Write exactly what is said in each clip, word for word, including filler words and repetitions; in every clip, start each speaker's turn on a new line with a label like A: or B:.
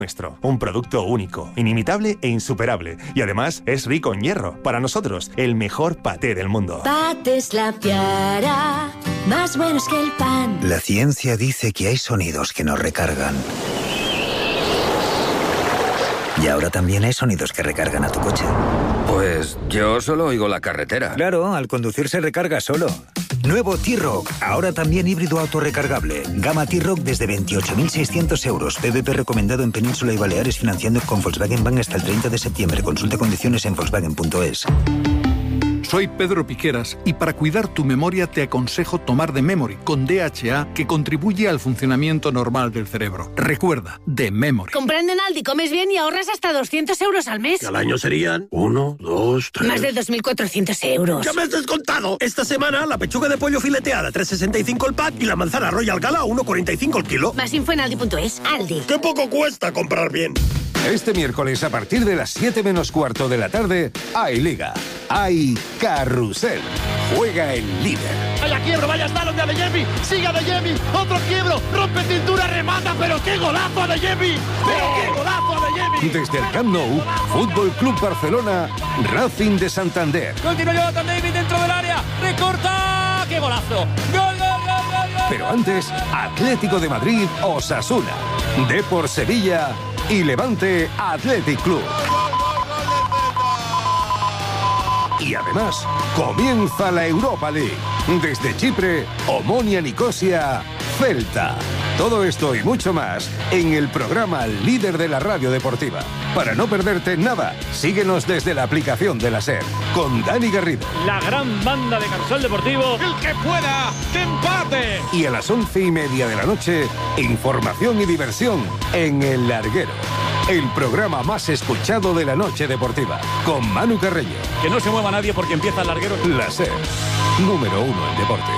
A: Nuestro, un producto único, inimitable e insuperable. Y además es rico en hierro. Para nosotros, el mejor paté del mundo.
B: Patés La Piara, más buenos que el pan.
C: La ciencia dice que hay sonidos que nos recargan. Y ahora también hay sonidos que recargan a tu coche.
D: Pues yo solo oigo la carretera.
C: Claro, al conducir se recarga solo. Nuevo T-Roc, ahora también híbrido autorrecargable. Gama T-Roc desde veintiocho mil seiscientos euros. P V P recomendado en Península y Baleares, financiando con Volkswagen Bank hasta el treinta de septiembre. Consulta condiciones en volkswagen punto es.
E: Soy Pedro Piqueras y para cuidar tu memoria te aconsejo tomar The Memory con D H A, que contribuye al funcionamiento normal del cerebro. Recuerda, The Memory.
F: Comprando en Aldi comes bien y ahorras hasta doscientos euros al mes.
G: Que al año serían uno, dos, tres...
F: Más de dos mil cuatrocientos euros.
G: ¡Ya me has descontado! Esta semana la pechuga de pollo fileteada tres sesenta y cinco el pack y la manzana Royal Gala uno cuarenta y cinco el kilo.
F: Más info en aldi punto es. Aldi.
G: ¡Qué poco cuesta comprar bien!
H: Este miércoles a partir de las siete menos cuarto de la tarde hay Liga, hay Carrusel, juega el líder.
I: Vaya quiebro, vaya slalom de Adeyemi, sigue Adeyemi, otro quiebro, rompe cintura, remata, pero qué golazo Adeyemi, pero qué golazo Adeyemi.
H: Desde el Camp Nou, Fútbol Club Barcelona, Racing de Santander.
I: Continúa Jonathan David dentro del área, recorta, qué golazo, gol, gol, gol, gol, gol.
H: Pero antes, Atlético de Madrid, Osasuna, Depor Sevilla y Levante Athletic Club. Y además, comienza la Europa League. Desde Chipre, Omonia Nicosia, Celta. Todo esto y mucho más en el programa líder de la radio deportiva. Para no perderte nada, síguenos desde la aplicación de la SER, con Dani Garrido.
I: La gran banda de Carrusel Deportivo. El que pueda, que empate.
H: Y a las once y media de la noche, información y diversión en El Larguero. El programa más escuchado de la noche deportiva, con Manu Carreño.
I: Que no se mueva nadie porque empieza El Larguero.
H: La SER, número uno en deporte.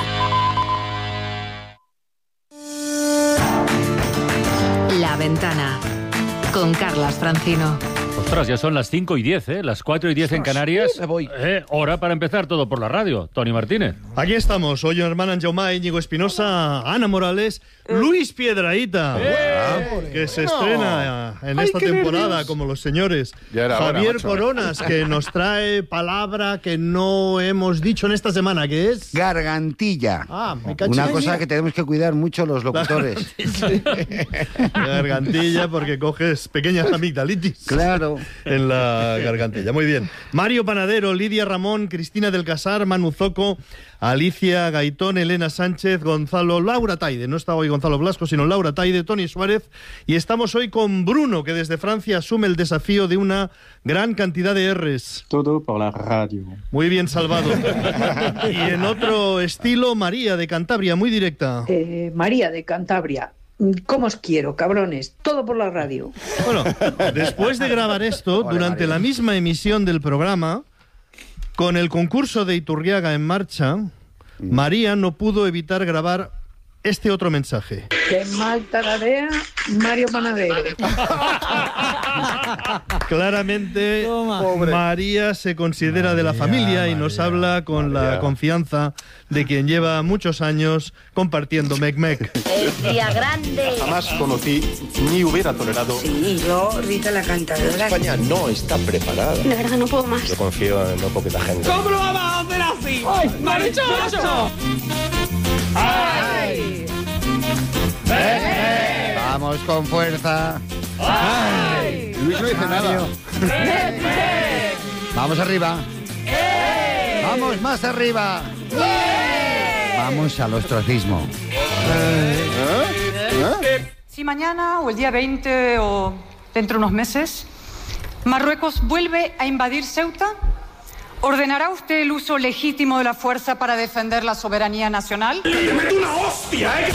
J: La Ventana, con Carlas Francino.
K: Ostras, ya son las cinco y diez, ¿eh? Las cuatro y diez en Canarias.
L: Me voy.
K: Eh, hora para empezar todo por la radio. Toni Martínez.
L: Aquí estamos. Hoy hermanan Jaume, Íñigo Espinosa, Ana Morales, Luis Piedrahita,
K: ¡Eh!
L: que se
K: No.
L: estrena en
K: Ay,
L: esta
K: qué
L: temporada
K: nervios.
L: como los señores.
M: Ya era hora,
L: Javier
M: macho.
L: Coronas, que nos trae palabra que no hemos dicho en esta semana, que es...
M: Gargantilla.
L: Ah, me caché.
M: Una cosa que tenemos que cuidar mucho los locutores.
L: Gargantilla, porque coges pequeñas amigdalitis.
M: Claro.
L: En la gargantilla. Muy bien. Mario Panadero, Lidia Ramón, Cristina del Casar, Manu Zoco, Alicia Gaitón, Elena Sánchez, Gonzalo, Laura Taide. No está hoy Gonzalo Blasco, sino Laura Taide, Tony Suárez. Y estamos hoy con Bruno, que desde Francia asume el desafío de una gran cantidad de R's.
N: Todo por la radio.
L: Muy bien salvado. Y en otro estilo, María de Cantabria, muy directa.
O: Eh, María de Cantabria. ¿Cómo os quiero, cabrones? Todo por la radio.
L: Bueno, después de grabar esto,
M: Hola,
L: durante
M: María.
L: la misma emisión del programa, con el concurso de Iturriaga en marcha, María no pudo evitar grabar este otro mensaje.
O: Que mal tararea Mario Panadero.
L: Claramente, María se considera María, de la familia María, y nos habla con María. La confianza de quien lleva muchos años compartiendo Mec Mec.
B: El día grande.
N: Jamás conocí ni hubiera tolerado.
O: Sí, yo, Rita la cantadora.
N: España no está preparada.
B: De verdad, no puedo más.
N: Yo confío en no poquita gente.
I: ¿Cómo lo vamos a hacer así? ¡Ay, marichocho!
M: ¡Ay! ¡Eh! Vamos con fuerza. ¡Ay! Luis no dice nada. Vamos arriba. Vamos más arriba. Vamos al ostracismo.
P: Si mañana o el día veinte o dentro de unos meses Marruecos vuelve a invadir Ceuta, ¿ordenará usted el uso legítimo de la fuerza para defender la soberanía nacional?
G: ¡Le meto una hostia, eh!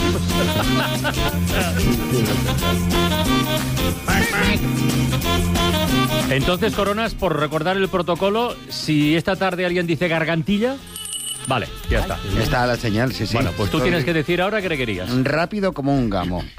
K: Entonces, Coronas, por recordar el protocolo, si esta tarde alguien dice gargantilla, vale, ya está.
M: Está la señal, sí, sí.
K: Bueno, pues tú
M: Estoy
K: tienes que decir ahora qué le querías.
M: rápido como un gamo.